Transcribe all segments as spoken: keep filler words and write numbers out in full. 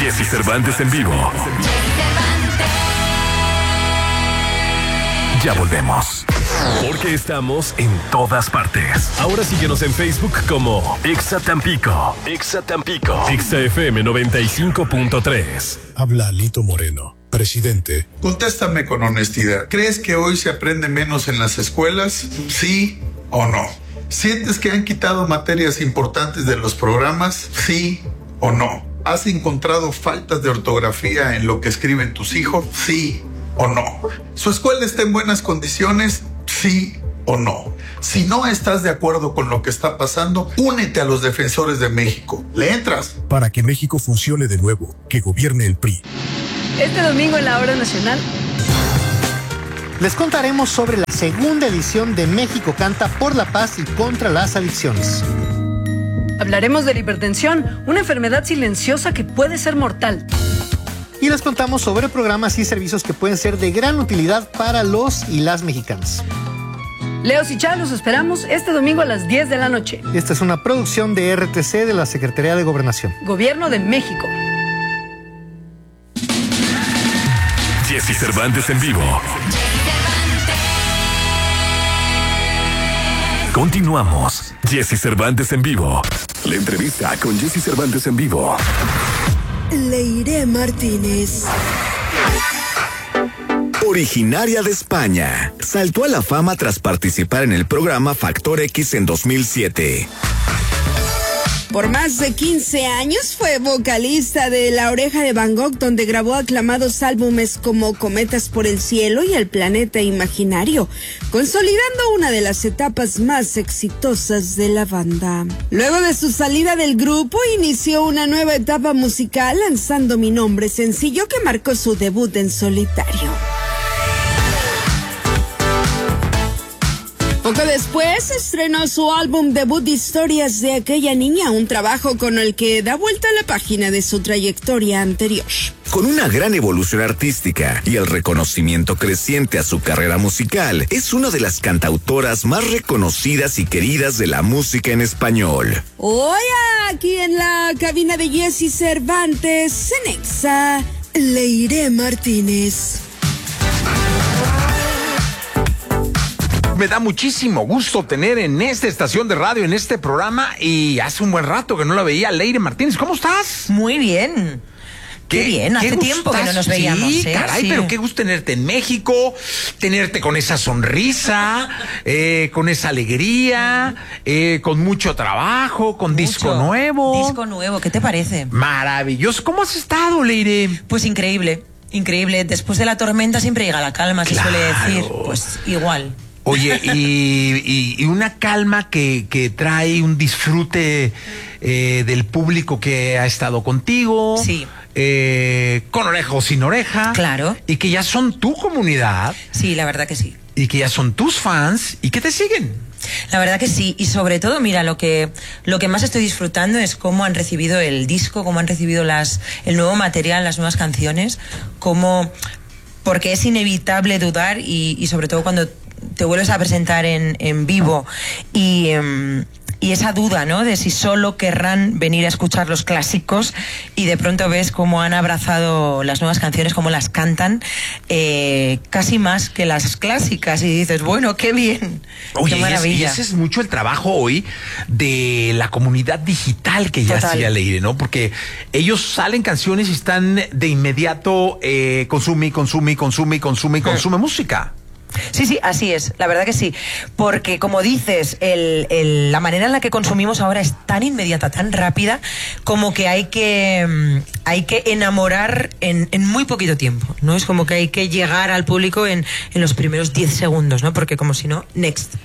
Jessy Cervantes en vivo. Ya volvemos. Porque estamos en todas partes. Ahora síguenos en Facebook como Exa Tampico. Exa Tampico. Exa F M noventa y cinco punto tres. Habla Alito Moreno, presidente. Contéstame con honestidad. ¿Crees que hoy se aprende menos en las escuelas? ¿Sí o no? ¿Sientes que han quitado materias importantes de los programas? ¿Sí o no? ¿Has encontrado faltas de ortografía en lo que escriben tus hijos? ¿Sí o no? ¿Su escuela está en buenas condiciones? ¿Sí o no? Si no estás de acuerdo con lo que está pasando, únete a los defensores de México. ¿Le entras? Para que México funcione de nuevo, que gobierne el P R I. Este domingo en la Hora Nacional les contaremos sobre la segunda edición de México Canta por la Paz y contra las adicciones. Hablaremos de la hipertensión, una enfermedad silenciosa que puede ser mortal. Y les contamos sobre programas y servicios que pueden ser de gran utilidad para los y las mexicanas. Leos y Chá, los esperamos este domingo a las diez de la noche. Esta es una producción de R T C de la Secretaría de Gobernación. Gobierno de México. Jessy Cervantes en vivo. Continuamos. Jessy Cervantes en vivo. La entrevista con Jessy Cervantes en vivo. Leire Martínez. Originaria de España, saltó a la fama tras participar en el programa Factor X en dos mil siete. Por más de quince años fue vocalista de La Oreja de Van Gogh, donde grabó aclamados álbumes como Cometas por el Cielo y El Planeta Imaginario, consolidando una de las etapas más exitosas de la banda. Luego de su salida del grupo, inició una nueva etapa musical lanzando Mi Nombre, sencillo que marcó su debut en solitario. Poco después estrenó su álbum debut Historias de aquella niña, un trabajo con el que da vuelta a la página de su trayectoria anterior. Con una gran evolución artística y el reconocimiento creciente a su carrera musical, es una de las cantautoras más reconocidas y queridas de la música en español. Hoy aquí en la cabina de Jessy Cervantes, en Exa, Leire Martínez. Me da muchísimo gusto tener en esta estación de radio, en este programa, y hace un buen rato que no la veía, Leire Martínez. ¿Cómo estás? Muy bien. Qué, qué bien, hace qué tiempo que no nos veíamos. Sí, ¿eh? caray, sí. Pero qué gusto tenerte en México, tenerte con esa sonrisa, eh, con esa alegría, eh, con mucho trabajo, con mucho. disco nuevo. Disco nuevo, ¿qué te parece? Maravilloso. ¿Cómo has estado, Leire? Pues increíble, increíble. Después de la tormenta siempre llega la calma, claro. Se suele decir. Pues igual. Oye, y, y, y una calma que, que trae un disfrute eh, del público que ha estado contigo. Sí. Eh, con oreja o sin oreja. Claro. Y que ya son tu comunidad. Sí, la verdad que sí. Y que ya son tus fans y que te siguen. La verdad que sí, y sobre todo, mira, lo que lo que más estoy disfrutando es cómo han recibido el disco, cómo han recibido las el nuevo material, las nuevas canciones, cómo... Porque es inevitable dudar y, y sobre todo cuando te vuelves a presentar en, en vivo y, um, y esa duda, ¿no? De si solo querrán venir a escuchar los clásicos y de pronto ves cómo han abrazado las nuevas canciones, cómo las cantan, eh, casi más que las clásicas y dices, bueno, qué bien, Oye, qué maravilla. Y ese es mucho el trabajo hoy de la comunidad digital que ya hacía Leire, ¿no? Porque ellos salen canciones y están de inmediato eh, consume, consume, consume, consume, consume música. Sí, sí, así es, la verdad que sí, porque como dices, el, el, la manera en la que consumimos ahora es tan inmediata, tan rápida, como que hay que, hay que enamorar en, en muy poquito tiempo, ¿no? Es como que hay que llegar al público en, en los primeros diez segundos, ¿no? Porque como si no, next.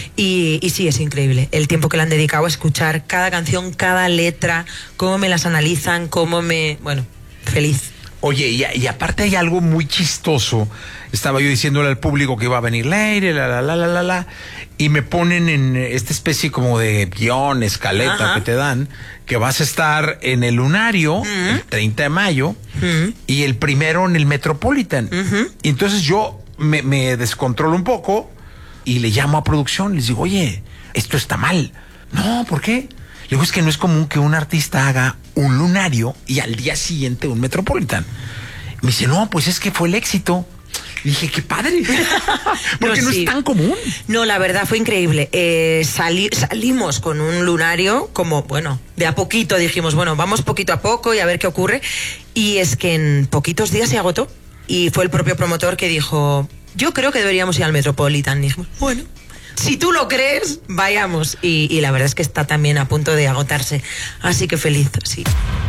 Y, y sí, es increíble el tiempo que le han dedicado a escuchar cada canción, cada letra, cómo me las analizan, cómo me... Bueno, feliz. Oye, y, y aparte hay algo muy chistoso. Estaba yo diciéndole al público que iba a venir Leire, la, la, la, la, la, la, y me ponen en esta especie como de guión, escaleta Ajá. que te dan, que vas a estar en el Lunario, uh-huh. el treinta de mayo, uh-huh. y el primero en el Metropolitan. Uh-huh. Y entonces yo me, me descontrolo un poco y le llamo a producción, les digo, oye, esto está mal. No, ¿por qué? Le digo, es que no es común que un artista haga un lunario y al día siguiente un Metropolitan. Me dice, no, pues es que fue el éxito. Y dije, qué padre. Porque no, no sí. es tan común. No, la verdad fue increíble. Eh, sali- salimos con un lunario como, bueno, de a poquito dijimos, bueno, vamos poquito a poco y a ver qué ocurre. Y es que en poquitos días se agotó. Y fue el propio promotor que dijo, yo creo que deberíamos ir al Metropolitan. Y dijimos, bueno, si tú lo crees, vayamos. Y, y la verdad es que está también a punto de agotarse. Así que feliz, sí.